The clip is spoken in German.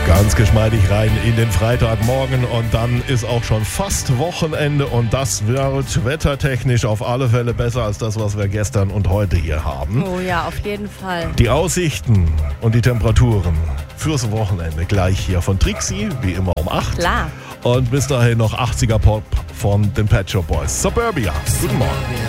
Ganz geschmeidig rein in den Freitagmorgen und dann ist auch schon fast Wochenende und das wird wettertechnisch auf alle Fälle besser als das, was wir gestern und heute hier haben. Oh ja, auf jeden Fall. Die Aussichten und die Temperaturen fürs Wochenende gleich hier von Trixie, wie immer um 8. Klar. Und bis dahin noch 80er Pop von den Pet Shop Boys. Suburbia. Guten Morgen.